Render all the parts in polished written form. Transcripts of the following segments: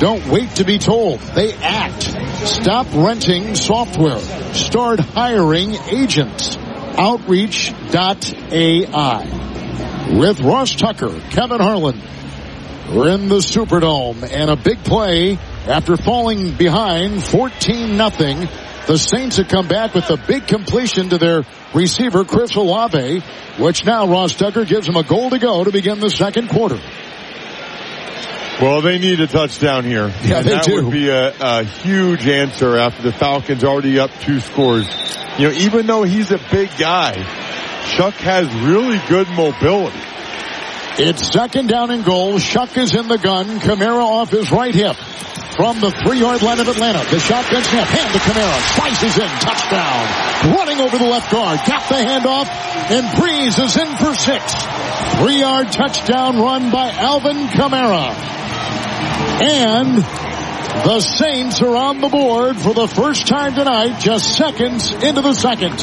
don't wait to be told. They act. Stop renting software. Start hiring agents. Outreach.ai. With Ross Tucker, Kevin Harlan. We're in the Superdome, and a big play after falling behind 14-0. The Saints have come back with a big completion to their receiver, Chris Olave, which now Ross Tucker gives him a goal to go to begin the second quarter. Well, they need a touchdown here. Yeah, they do. That would be a huge answer after the Falcons already up 2 scores. You know, even though he's a big guy, Shuck has really good mobility. It's second down and goal. Shuck is in the gun. Kamara off his right hip. From the 3-yard line of Atlanta, the shotgun snap, hand to Kamara, slices in, touchdown. Running over the left guard, got the handoff, and Breeze is in for 6. 3-yard touchdown run by Alvin Kamara. And the Saints are on the board for the first time tonight, just seconds into the second.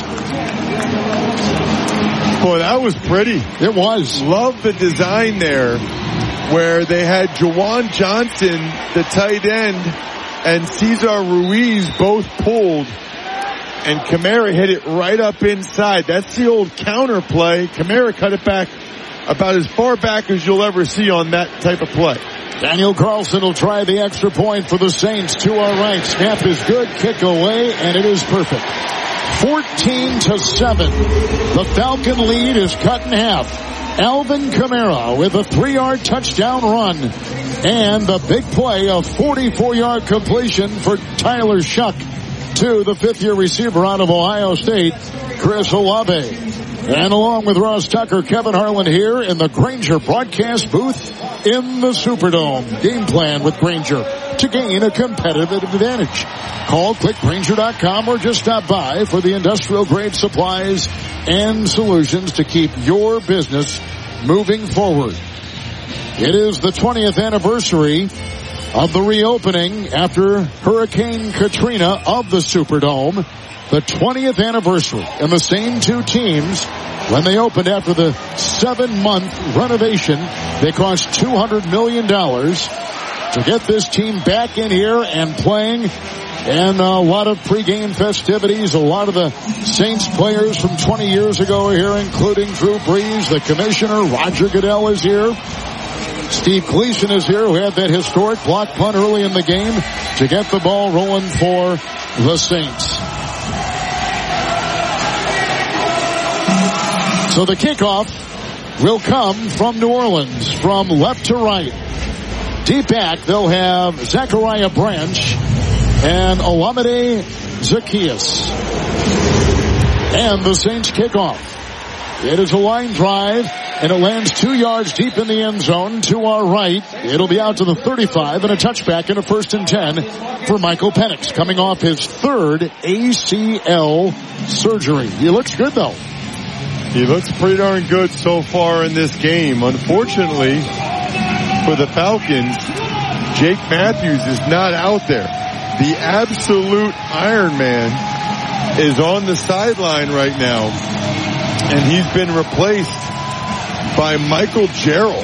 Boy, that was pretty. It was. Love the design there, where they had Jawan Johnson, the tight end, and Cesar Ruiz both pulled, and Kamara hit it right up inside. That's the old counter play. Kamara cut it back about as far back as you'll ever see on that type of play. Daniel Carlson will try the extra point for the Saints to our right. Snap is good, kick away, and it is perfect. 14-7. The Falcon lead is cut in half. Alvin Kamara with a 3-yard touchdown run. And the big play, a 44-yard completion for Tyler Shuck to the 5th-year receiver out of Ohio State, Chris Olave. And along with Ross Tucker, Kevin Harlan here in the Grainger broadcast booth in the Superdome. Game plan with Grainger to gain a competitive advantage. Call, click Grainger.com, or just stop by for the industrial-grade supplies and solutions to keep your business moving forward. It is the 20th anniversary of the reopening after Hurricane Katrina of the Superdome. The 20th anniversary, and the same 2 teams, when they opened after the 7-month renovation, they cost $200 million to get this team back in here and playing. And a lot of pregame festivities. A lot of the Saints players from 20 years ago are here, including Drew Brees, the commissioner. Roger Goodell is here. Steve Gleason is here, who had that historic block punt early in the game to get the ball rolling for the Saints. So the kickoff will come from New Orleans, from left to right. Deep back, they'll have Zachariah Branch and Olamide Zaccheaus. And the Saints kick off. It is a line drive, and it lands 2 yards deep in the end zone to our right. It'll be out to the 35, and a touchback and a 1st and 10 for Michael Penix, coming off his 3rd ACL surgery. He looks good, though. He looks pretty darn good so far in this game. Unfortunately for the Falcons, Jake Matthews is not out there. The absolute Iron Man is on the sideline right now, and he's been replaced by Michael Jarrell.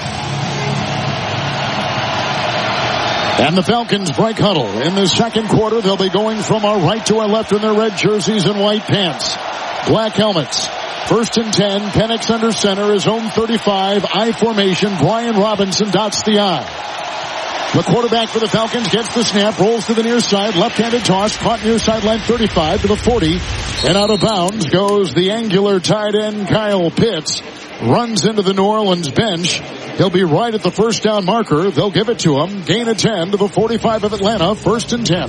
And the Falcons break huddle. In the second quarter, they'll be going from our right to our left in their red jerseys and white pants. Black helmets. 1st and 10, Penix under center, his own 35, I formation. Brian Robinson dots the I. The quarterback for the Falcons gets the snap, rolls to the near side, left-handed toss, caught near sideline 35 to the 40, and out of bounds goes the angular tight end Kyle Pitts. Runs into the New Orleans bench. He'll be right at the 1st down marker. They'll give it to him. Gain of 10 to the 45 of Atlanta, 1st and 10.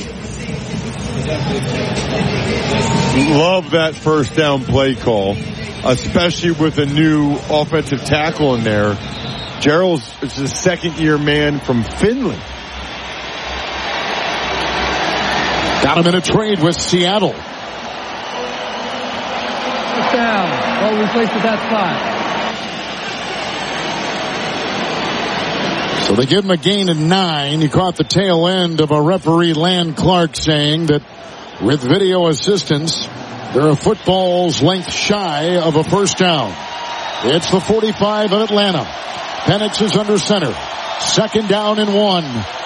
Love that 1st down play call, especially with a new offensive tackle in there. Jarrell's is a 2nd-year man from Finland. Got him in a trade with Seattle. 1st down. Ball replaced at that spot. So they give him a gain of 9. He caught the tail end of a referee, Lan Clark, saying that with video assistance, they're a football's length shy of a 1st down. It's the 45 of Atlanta. Penix is under center. 2nd down and 1.